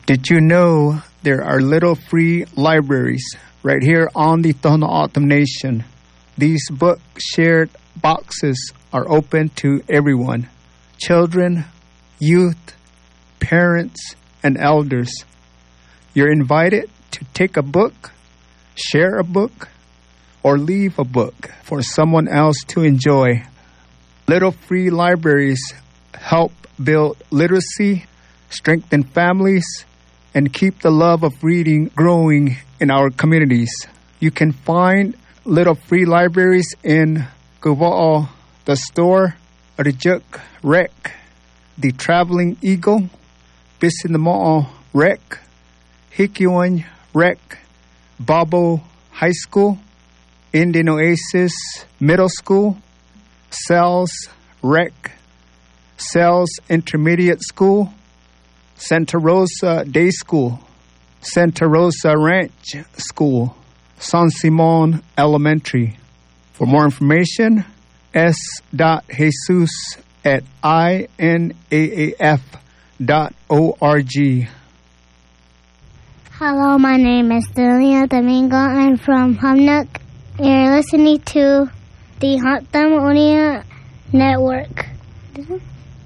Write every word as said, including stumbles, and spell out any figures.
Did you know there are little free libraries right here on the Tohono O'odham Nation? These book shared boxes are open to everyone, children, youth, parents, and elders. You're invited to take a book, share a book, or leave a book for someone else to enjoy. Little free libraries help build literacy, strengthen families, and keep the love of reading growing in our communities. You can find little free libraries in Guvo'o, the store, Rijuk Rec, the Traveling Eagle, Bisinamo'o Rec, Hikiwan Rec, Babo High School, Indian Oasis Middle School, Cells Rec, Cells Intermediate School, Santa Rosa Day School, Santa Rosa Ranch School, San Simon Elementary. For more information, s dot jesus at i n a a f dot org. Hello, my name is Delia Domingo. I'm from Hamnock. You're listening to the O'odham Unia Network.